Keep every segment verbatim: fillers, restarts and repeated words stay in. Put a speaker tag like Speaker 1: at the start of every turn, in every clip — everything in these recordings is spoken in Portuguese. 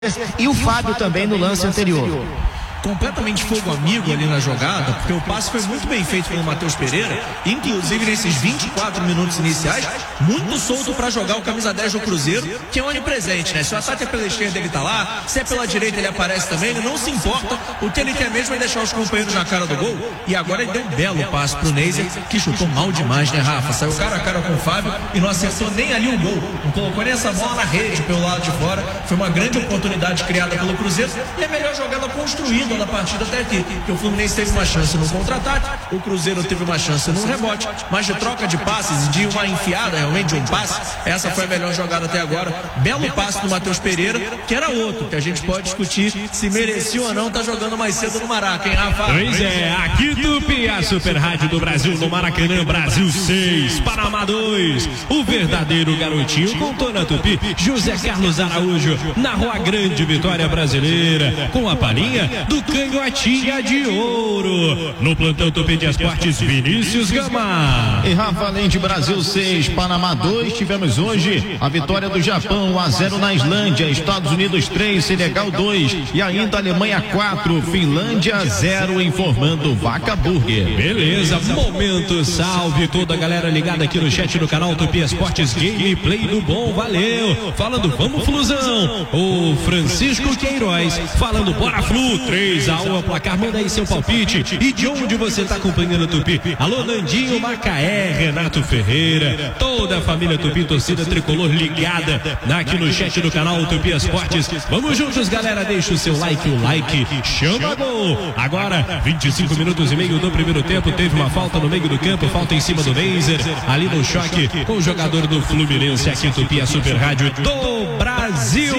Speaker 1: e o Fábio também no lance anterior.
Speaker 2: Completamente fogo amigo ali na jogada, porque o passe foi muito bem feito pelo Matheus Pereira, inclusive nesses vinte e quatro minutos iniciais, muito solto para jogar o camisa dez do Cruzeiro, que é onipresente, né? Se o ataque é pela esquerda, ele tá lá, se é pela direita, ele aparece também, ele não se importa, o que ele quer mesmo é deixar os companheiros na cara do gol, e agora ele deu um belo passe pro Neiser, que chutou mal demais, né, Rafa? Saiu cara a cara com o Fábio e não acertou nem ali o gol, não colocou nem essa bola na rede pelo lado de fora, foi uma grande oportunidade criada pelo Cruzeiro, e a melhor jogada construída da partida até aqui, que o Fluminense teve uma chance no contra-ataque, o Cruzeiro teve uma chance no rebote, mas de troca de passes e de uma enfiada, realmente de um passe, essa foi a melhor jogada até agora. Belo passe do Matheus Pereira, que era outro, que a gente pode discutir se merecia ou não tá jogando mais cedo no Maraca, hein, Rafa?
Speaker 3: Pois é, aqui Tupi, a Super Rádio do Brasil no Maracanã, Brasil seis, Panamá dois, o verdadeiro garotinho com Tona Tupi, José Carlos Araújo, na Rua Grande Vitória Brasileira, com a palhinha do Canhotinha de Ouro. No plantão Tupi de Esportes, Vinícius Gama.
Speaker 4: E Rafa, além de Brasil seis, Panamá dois, tivemos hoje a vitória do Japão, um a zero na Islândia, Estados Unidos três, Senegal dois e ainda Alemanha quatro, Finlândia zero, informando Vaca Burger.
Speaker 3: Beleza, momento salve toda a galera ligada aqui no chat do canal Tupi Esportes, gameplay do bom, valeu. Falando vamos Flusão, o Francisco Queiroz falando bora Flu, três a um, placar, manda aí seu palpite e de onde você está acompanhando o Tupi. Alô Nandinho Macaé, Renato Ferreira, toda a família Tupi, torcida tricolor ligada aqui no chat do canal Tupi Esportes. Vamos juntos, galera, deixa o seu like, o like chama gol. Agora vinte e cinco minutos e meio do primeiro tempo, teve uma falta no meio do campo, falta em cima do Neiser, ali no choque com o jogador do Fluminense, aqui Tupi, a Super Rádio do Brasil.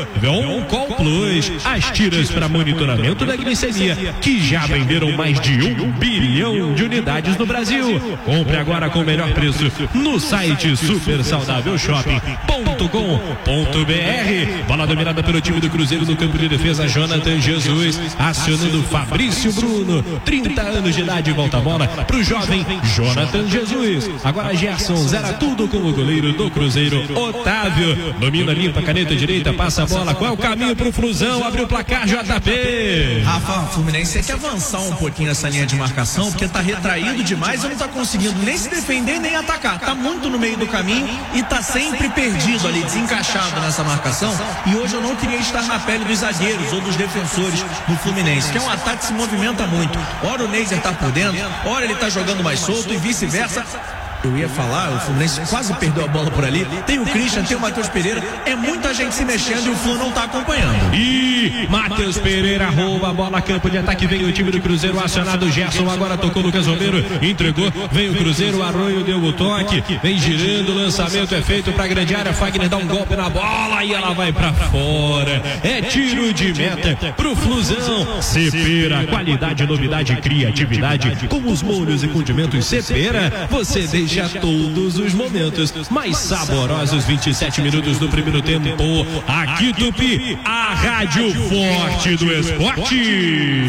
Speaker 3: On Call Plus, as tiras para monitoramento da glicemia, que já venderam mais de um bilhão de unidades no Brasil. Compre agora com o melhor preço no site super saudável shopping ponto com ponto br. Bola dominada pelo time do Cruzeiro no campo de defesa, Jonathan Jesus acionando Fabrício Bruno, trinta anos de idade, volta a bola pro jovem Jonathan Jesus. Agora Gerson zera tudo com o goleiro do Cruzeiro, Otávio, domina, limpa, caneta direita, passa a bola, qual é o caminho pro Flusão, abriu o placar, J P.
Speaker 2: Rafa, o Fluminense tem que avançar um pouquinho essa linha de marcação, porque tá retraído demais e não tá conseguindo nem se defender nem atacar, tá muito no meio do caminho e tá sempre perdido ali, desencaixado nessa marcação, e hoje eu não queria estar na pele dos zagueiros ou dos defensores do Fluminense, que é um ataque que se movimenta muito, ora o Neiser tá por dentro, ora ele tá jogando mais solto e vice-versa. Eu ia falar, o Fluminense quase perdeu a bola por ali. Tem o Christian, tem o Matheus Pereira. É muita gente se mexendo e o Flu não tá acompanhando.
Speaker 3: E Matheus Pereira rouba a bola, campo de ataque. Vem o time do Cruzeiro, acionado Gerson. Agora tocou Lucas Romero, entregou. Vem o Cruzeiro, Arroio deu o toque. Vem girando, o lançamento é feito pra grande área. Fagner dá um golpe na bola e ela vai pra fora. É tiro de meta pro Flusão. Cepera, qualidade, novidade, criatividade. Com os molhos e condimentos Cepera, você deixa todos os momentos mais saborosos. Vinte e sete minutos do primeiro tempo, aqui Tupi, a rádio forte do esporte.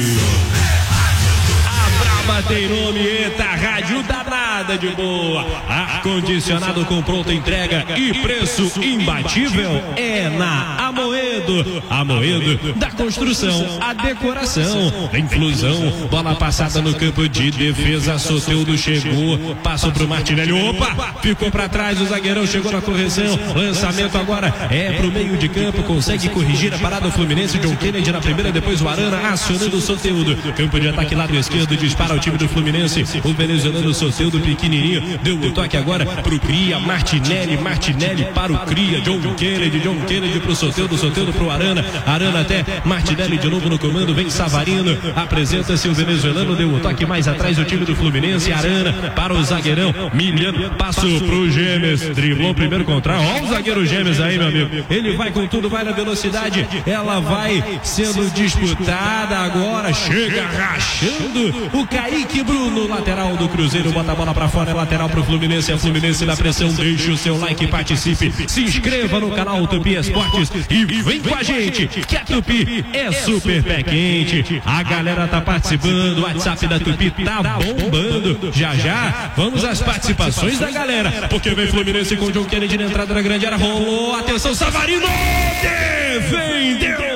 Speaker 3: Tem nome, eita, rádio danada de boa, ar-condicionado com pronta entrega e preço imbatível é na Amoedo. Amoedo da construção, a decoração. Vem Flusão, bola passada no campo de defesa, Soteldo chegou, passou pro Martinelli, opa, ficou pra trás, o zagueirão chegou na correção, lançamento agora é pro meio de campo, consegue corrigir a parada do Fluminense, John Kennedy na primeira, depois o Arana acionando o Soteldo, campo de ataque lado esquerdo, dispara o time do Fluminense, o venezuelano Soteldo pequenininho, deu o toque agora pro Cria, Martinelli, Martinelli para o Cria, John Kennedy, John Kennedy pro Soteldo, Soteldo pro Arana, Arana até Martinelli de novo no comando, vem Savarino, apresenta-se o venezuelano, deu o toque mais atrás o time do Fluminense, Arana para o zagueirão, Miliano, passou pro Gêmeos, driblou o primeiro contra, ó o zagueiro Gêmeos aí, meu amigo, ele vai com tudo, vai na velocidade, ela vai sendo disputada agora, chega rachando o Kaique Bruno, lateral do Cruzeiro, bota a bola pra fora, é lateral pro Fluminense, é Fluminense na pressão, deixa o seu like, participe, se inscreva no canal Tupi Esportes e vem vem com a gente, que a Tupi é super pé quente. A galera tá participando, o WhatsApp da Tupi tá bombando. Já já, vamos às participações da galera, porque vem Fluminense com o John Kennedy na entrada da grande área, rolou, atenção, Savarino, defendeu!